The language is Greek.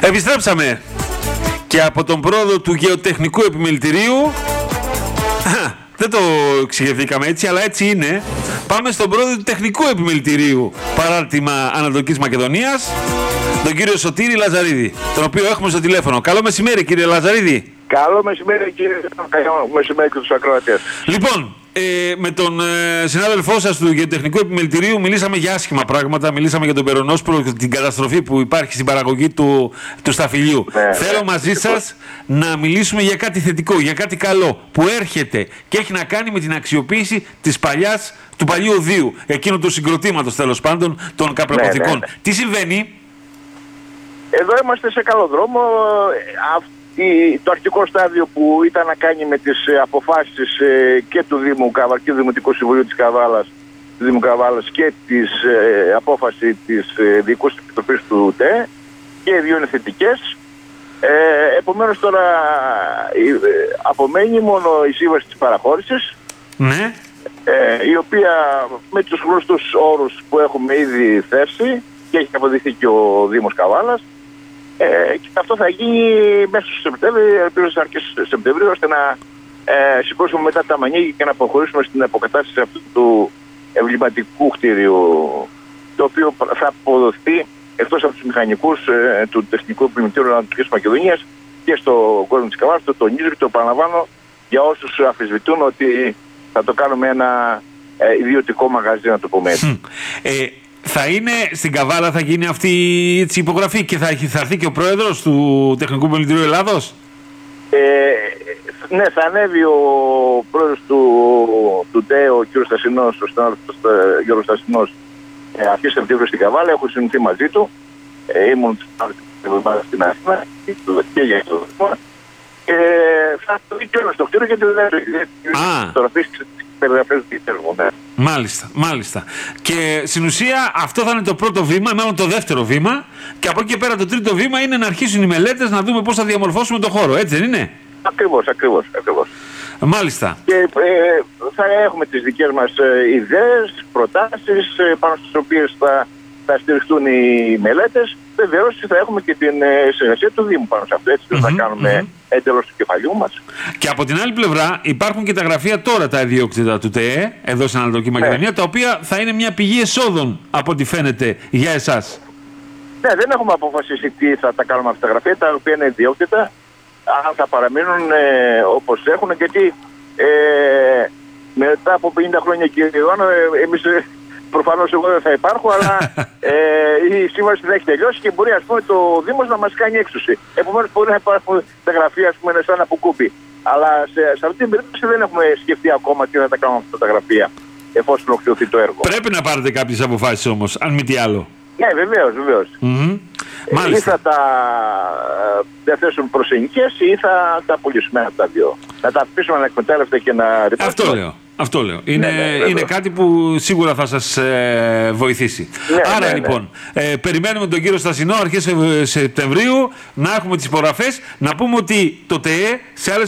Επιστρέψαμε και από τον πρόοδο του γεωτεχνικού επιμελητηρίου, δεν το εξηγηθήκαμε έτσι, αλλά έτσι είναι. Πάμε στον πρόεδρο του τεχνικού επιμελητηρίου παράρτημα Ανατολικής Μακεδονίας, τον κύριο Σωτήρη Λαζαρίδη, τον οποίο έχουμε στο τηλέφωνο. Καλό μεσημέρι, κύριε Λαζαρίδη. Καλό μεσημέρι, κύριε. Καλό μεσημέρι και τους ακροατές. Λοιπόν, με τον συνάδελφό σας του γεωτεχνικού επιμελητηρίου μιλήσαμε για άσχημα πράγματα. Μιλήσαμε για τον Περονόσπρο και την καταστροφή που υπάρχει στην παραγωγή του σταφυλιού. Θέλω μαζί σας να μιλήσουμε για κάτι θετικό, για κάτι καλό που έρχεται και έχει να κάνει με την αξιοποίηση του παλιού οδείου, εκείνου του συγκροτήματος τέλος πάντων των καπρακοθηκών. Τι συμβαίνει? Εδώ είμαστε σε καλό δρόμο. Το αρχικό στάδιο που ήταν να κάνει με τις αποφάσεις και του Δήμου Καβάλας και του Δημοτικού Συμβουλίου της Καβάλας, του Δήμου Καβάλας και της απόφαση της Διοικούς Επιτροπής του ΤΕ, και οι δύο είναι θετικές. Επομένως τώρα απομένει μόνο η σύμβαση της παραχώρησης, ναι. Η οποία με τους γνωστούς όρους που έχουμε ήδη θέσει και έχει αποδειχθεί και ο Δήμος Καβάλας, και αυτό θα γίνει μέσα στο Σεπτέμβριο, ελπίζω στις αρχές Σεπτεμβρίου, ώστε να σηκώσουμε μετά τα μανίκια και να προχωρήσουμε στην αποκατάσταση αυτού του εμβληματικού κτίριου, το οποίο θα αποδοθεί εκτός από τους μηχανικούς του Τεχνικού Επιμελητηρίου Ανατολικής Μακεδονίας και στον κόσμο της Καβάλας. Το τονίζω και το επαναλαμβάνω για όσους αμφισβητούν ότι θα το κάνουμε ένα ιδιωτικό μαγαζί, να το πούμε έτσι. Θα είναι στην Καβάλα, θα γίνει αυτή η υπογραφή και θα έρθει και ο πρόεδρος του Τεχνικού Επιμελητηρίου Ελλάδος? Ναι, θα ανέβει ο πρόεδρος του ΤΕ, ο κ. Στασινός, ο συνάδελφος Γιώργος Στασινός, αρχές Σεπτεμβρίου στην Καβάλα. Έχω συνηθίσει μαζί του. Ήμουν στην Αθήνα και για αυτό. Θα το δει και όλο στο κτίριο, γιατί δεν Μάλιστα. Και στην ουσία αυτό θα είναι το πρώτο βήμα, μάλλον το δεύτερο βήμα, και από εκεί και πέρα το τρίτο βήμα είναι να αρχίσουν οι μελέτες, να δούμε πώς θα διαμορφώσουμε το χώρο, έτσι δεν είναι? Ακριβώς. Μάλιστα. Και θα έχουμε τις δικές μας ιδέες, προτάσεις, πάνω στις οποίες θα στηριχτούν οι μελέτες. Βεβαίως θα έχουμε και την συνεργασία του Δήμου πάνω σε αυτό. Έτσι θα κάνουμε έντελος του κεφαλιού μας. Και από την άλλη πλευρά υπάρχουν και τα γραφεία τώρα, τα ιδιόκτητα του ΤΕΕ, εδώ στην Ανατολική Μακεδονία, τα οποία θα είναι μια πηγή εσόδων από ό,τι φαίνεται για εσάς. Ναι, δεν έχουμε αποφασίσει τι θα τα κάνουμε αυτά τα γραφεία, τα οποία είναι ιδιόκτητα, αν θα παραμείνουν όπως έχουν, γιατί μετά από 50 χρόνια, κύριε Ιωάννα, εμείς προφανώς εγώ δεν θα υπάρχω, αλλά η σύμβαση θα έχει τελειώσει και μπορεί, ας πούμε, το Δήμος να μας κάνει έξωση. Επομένως μπορεί να υπάρχουν τα γραφεία, ας πούμε, σαν αποκούπη. Αλλά σε αυτή την περίπτωση δεν έχουμε σκεφτεί ακόμα τι θα τα κάνουμε αυτά τα γραφεία, εφόσον ολοκληρωθεί το έργο. Πρέπει να πάρετε κάποιες αποφάσεις όμως, αν μη τι άλλο. Ναι, βεβαίως. Ή θα τα διαθέσουμε προς ενοικίες ή θα τα πουλήσουμε από τα δύο. Να τα αφήσουμε να εκμετάλλευτε και να ρεπάσουμε. Αυτό λέω. Είναι κάτι που σίγουρα θα σας βοηθήσει. Άρα λοιπόν, περιμένουμε τον κύριο Στασινό αρχές Σεπτεμβρίου να έχουμε τις υπογραφές. Να πούμε ότι το ΤΕΕ σε άλλες